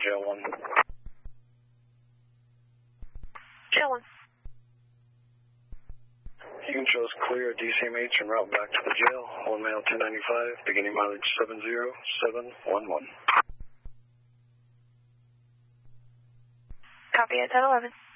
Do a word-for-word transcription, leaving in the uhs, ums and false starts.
Jail one. Jail one. Eaton shows clear at D C M H and route back to the jail. One mail ten ninety-five, beginning mileage seven zero seven one one. Copy at ten eleven.